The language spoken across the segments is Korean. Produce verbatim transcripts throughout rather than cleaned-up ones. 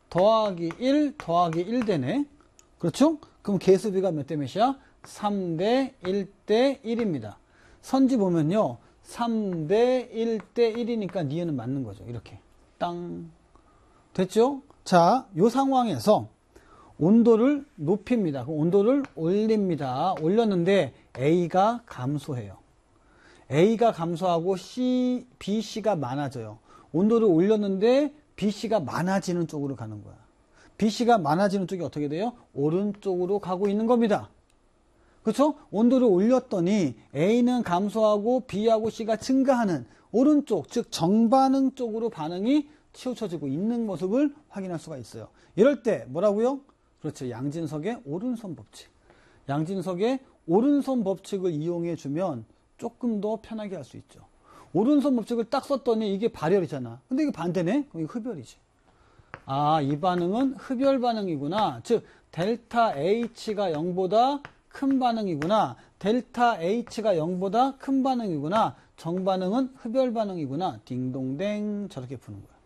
더하기 일 더하기 일 되네. 그렇죠? 그럼 계수비가 몇 대 몇이야? 삼 대 일 대 일입니다. 선지 보면요. 삼 대 일 대 일이니까 니은은 맞는 거죠. 이렇게. 땅. 됐죠? 자, 요 상황에서 온도를 높입니다. 그럼 온도를 올립니다. 올렸는데 A가 감소해요. A가 감소하고 C, B, C가 많아져요. 온도를 올렸는데 B, C가 많아지는 쪽으로 가는 거야. B, C가 많아지는 쪽이 어떻게 돼요? 오른쪽으로 가고 있는 겁니다. 그렇죠? 온도를 올렸더니 A는 감소하고 B하고 C가 증가하는 오른쪽, 즉 정반응 쪽으로 반응이 치우쳐지고 있는 모습을 확인할 수가 있어요. 이럴 때 뭐라고요? 그렇죠. 양진석의 오른손 법칙. 양진석의 오른손 법칙을 이용해 주면 조금 더 편하게 할 수 있죠. 오른손 법칙을 딱 썼더니 이게 발열이잖아. 근데 이게 반대네? 그럼 이거 흡열이지. 아, 이 반응은 흡열 반응이구나. 즉 델타 H가 영보다 큰 반응이구나. 델타 H가 영보다 큰 반응이구나. 정반응은 흡열 반응이구나. 딩동댕. 저렇게 푸는 거야.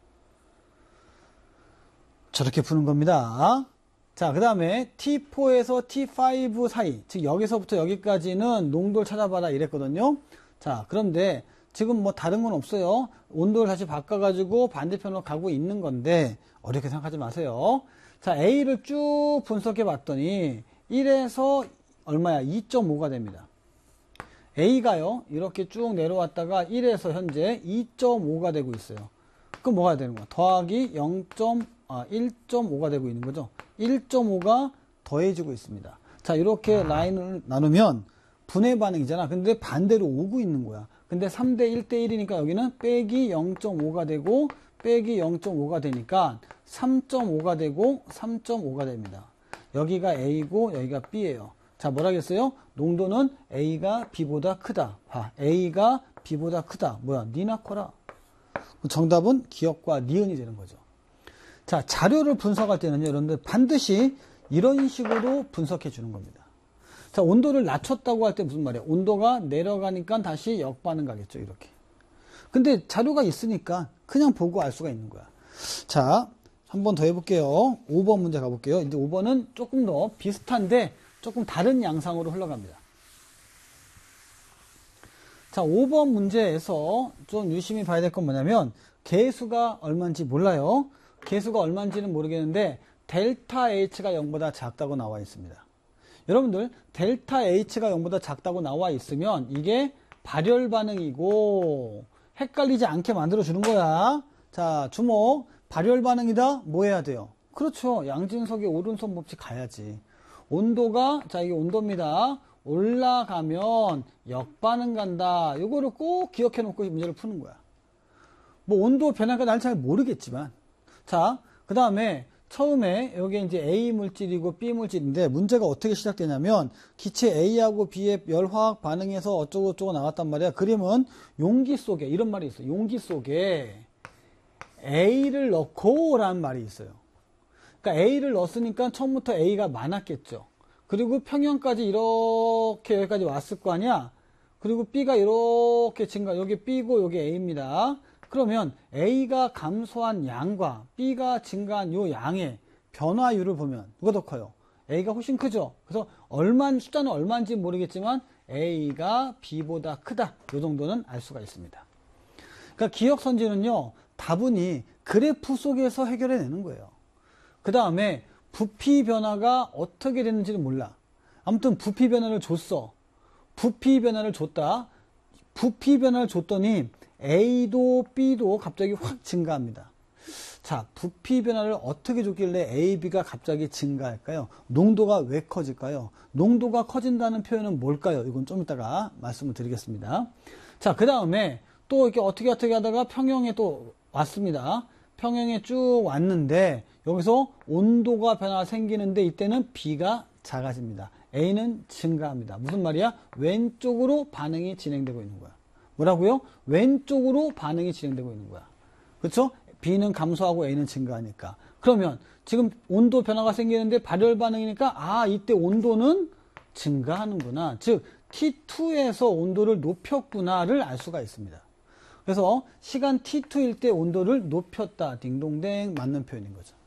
저렇게 푸는 겁니다. 자, 그 다음에 티 포에서 티 파이브 사이, 즉 여기서부터 여기까지는 농도를 찾아봐라 이랬거든요. 자, 그런데 지금 뭐 다른 건 없어요. 온도를 다시 바꿔가지고 반대편으로 가고 있는 건데 어렵게 생각하지 마세요. 자, A를 쭉 분석해 봤더니 일에서 얼마야? 이 점 오가 됩니다. A가요, 이렇게 쭉 내려왔다가 일에서 현재 이 점 오가 되고 있어요. 그럼 뭐가 되는 거야? 더하기 영 점 일 점 오가 되고 있는 거죠. 일 점 오가 더해지고 있습니다. 자, 이렇게 라인을 나누면 분해 반응이잖아. 근데 반대로 오고 있는 거야. 근데 삼 대 일 대 일이니까 여기는 빼기 영 점 오가 되고 빼기 영 점 오가 되니까 삼 점 오가 되고 삼 점 오가 됩니다. 여기가 A고 여기가 B예요. 자, 뭐라겠어요? 농도는 A가 B보다 크다. 봐, A가 B보다 크다. 뭐야? 니나 커라. 정답은 기억과 니은이 되는 거죠. 자, 자료를 분석할 때는요, 여러분들 반드시 이런 식으로 분석해 주는 겁니다. 자, 온도를 낮췄다고 할 때 무슨 말이에요? 온도가 내려가니까 다시 역반응 가겠죠, 이렇게. 근데 자료가 있으니까 그냥 보고 알 수가 있는 거야. 자, 한 번 더 해볼게요. 오 번 문제 가볼게요. 이제 오 번은 조금 더 비슷한데 조금 다른 양상으로 흘러갑니다. 자, 오 번 문제에서 좀 유심히 봐야 될 건 뭐냐면 개수가 얼마인지 몰라요. 개수가 얼마인지는 모르겠는데 델타 H가 영보다 작다고 나와 있습니다. 여러분들 델타 H가 영보다 작다고 나와 있으면 이게 발열 반응이고 헷갈리지 않게 만들어 주는 거야. 자, 주목. 발열 반응이다. 뭐 해야 돼요? 그렇죠. 양진석의 오른손 법칙 가야지. 온도가, 자, 이게 온도입니다. 올라가면 역반응 간다. 이거를 꼭 기억해 놓고 문제를 푸는 거야. 뭐 온도 변화가 날 잘 모르겠지만. 자, 그 다음에 처음에 여기 이제 A 물질이고 B 물질인데 문제가 어떻게 시작되냐면 기체 A하고 B의 열화학 반응에서 어쩌고 저쩌고 나왔단 말이야. 그림은 용기 속에, 이런 말이 있어요. 용기 속에 A를 넣고 라는 말이 있어요. 그러니까 A를 넣었으니까 처음부터 A가 많았겠죠. 그리고 평형까지 이렇게 여기까지 왔을 거 아니야. 그리고 B가 이렇게 증가, 여기 B고 여기 A입니다. 그러면 A가 감소한 양과 B가 증가한 요 양의 변화율을 보면 누가 더 커요? A가 훨씬 크죠. 그래서 얼마, 숫자는 얼마인지 모르겠지만 A가 B보다 크다. 요 정도는 알 수가 있습니다. 그러니까 기억선지는요, 다분히 그래프 속에서 해결해내는 거예요. 그 다음에 부피 변화가 어떻게 됐는지는 몰라. 아무튼 부피 변화를 줬어. 부피 변화를 줬다. 부피 변화를 줬더니 A도 B도 갑자기 확 증가합니다. 자, 부피 변화를 어떻게 줬길래 A, B가 갑자기 증가할까요? 농도가 왜 커질까요? 농도가 커진다는 표현은 뭘까요? 이건 좀 이따가 말씀을 드리겠습니다. 자, 그 다음에 또 이렇게 어떻게 어떻게 하다가 평형에 또 왔습니다. 평형에 쭉 왔는데 여기서 온도가 변화가 생기는데 이때는 B가 작아집니다. A는 증가합니다. 무슨 말이야? 왼쪽으로 반응이 진행되고 있는 거야. 뭐라고요? 왼쪽으로 반응이 진행되고 있는 거야. 그렇죠? B는 감소하고 A는 증가하니까. 그러면 지금 온도 변화가 생기는데 발열 반응이니까 아, 이때 온도는 증가하는구나. 즉 티 투에서 온도를 높였구나를 알 수가 있습니다. 그래서 시간 티 투일 때 온도를 높였다. 딩동댕 맞는 표현인 거죠.